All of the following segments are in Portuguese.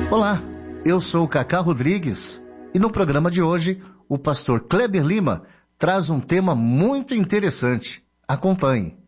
Olá, eu sou o Cacá Rodrigues e no programa de hoje o pastor Kleber Lima traz um tema muito interessante. Acompanhe.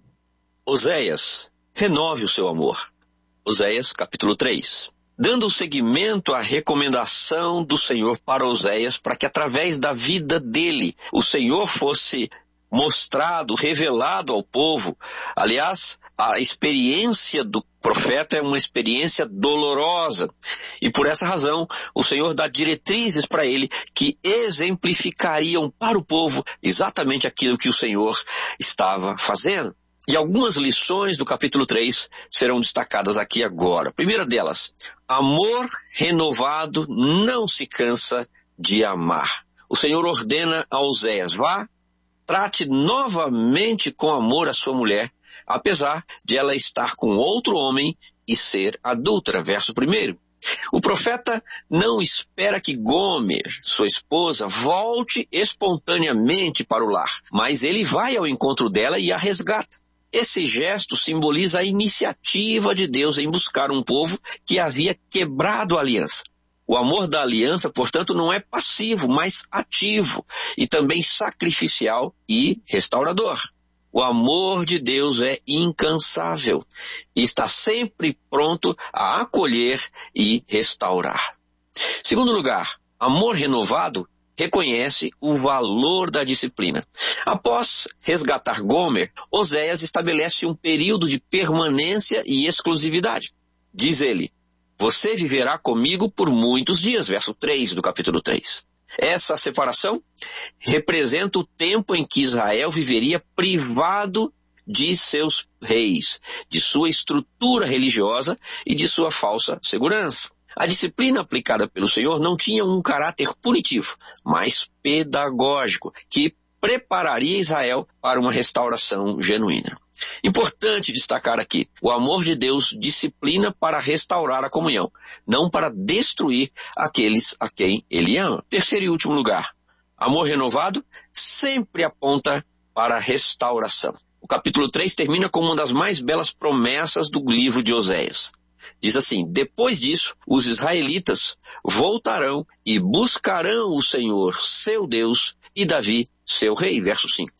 Oséias, renove o seu amor. Oséias, capítulo 3. Dando seguimento à recomendação do Senhor para Oséias, para que através da vida dele o Senhor fosse mostrado, revelado ao povo. Aliás, a experiência do profeta é uma experiência dolorosa. E por essa razão, o Senhor dá diretrizes para ele que exemplificariam para o povo exatamente aquilo que o Senhor estava fazendo. E algumas lições do capítulo 3 serão destacadas aqui agora. A primeira delas, amor renovado não se cansa de amar. O Senhor ordena a Oséias, vá, trate novamente com amor a sua mulher, apesar de ela estar com outro homem e ser adúltera. Verso 1. O profeta não espera que Gomer, sua esposa, volte espontaneamente para o lar, mas ele vai ao encontro dela e a resgata. Esse gesto simboliza a iniciativa de Deus em buscar um povo que havia quebrado a aliança. O amor da aliança, portanto, não é passivo, mas ativo e também sacrificial e restaurador. O amor de Deus é incansável e está sempre pronto a acolher e restaurar. Segundo lugar, amor renovado reconhece o valor da disciplina. Após resgatar Gomer, Oséias estabelece um período de permanência e exclusividade. Diz ele, você viverá comigo por muitos dias, verso 3 do capítulo 3. Essa separação representa o tempo em que Israel viveria privado de seus reis, de sua estrutura religiosa e de sua falsa segurança. A disciplina aplicada pelo Senhor não tinha um caráter punitivo, mas pedagógico, que prepararia Israel para uma restauração genuína. Importante destacar aqui, o amor de Deus disciplina para restaurar a comunhão, não para destruir aqueles a quem ele ama. Terceiro e último lugar, amor renovado sempre aponta para a restauração. O capítulo 3 termina com uma das mais belas promessas do livro de Oséias. Diz assim, depois disso, os israelitas voltarão e buscarão o Senhor, seu Deus, e Davi, seu rei. Verso 5.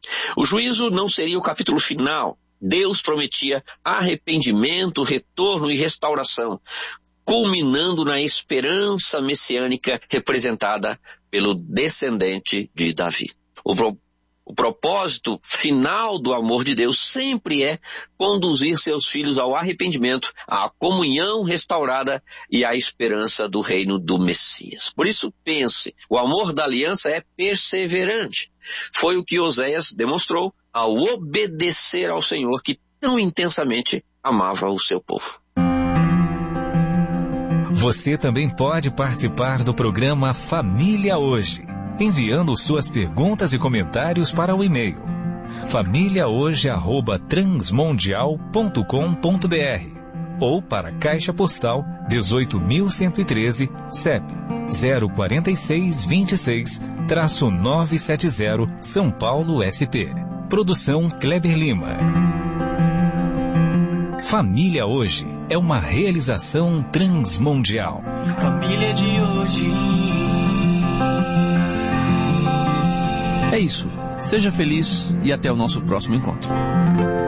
O juízo não seria o capítulo final. Deus prometia arrependimento, retorno e restauração, culminando na esperança messiânica representada pelo descendente de Davi. O propósito final do amor de Deus sempre é conduzir seus filhos ao arrependimento, à comunhão restaurada e à esperança do reino do Messias. Por isso, pense, o amor da aliança é perseverante. Foi o que Oséias demonstrou ao obedecer ao Senhor que tão intensamente amava o seu povo. Você também pode participar do programa Família Hoje, enviando suas perguntas e comentários para o e-mail famíliahoje@transmundial.com.br ou para Caixa Postal 18.113, CEP 04626-970, São Paulo, SP. Produção Kleber Lima. Família Hoje é uma realização transmundial. Família de hoje. É isso. Seja feliz e até o nosso próximo encontro.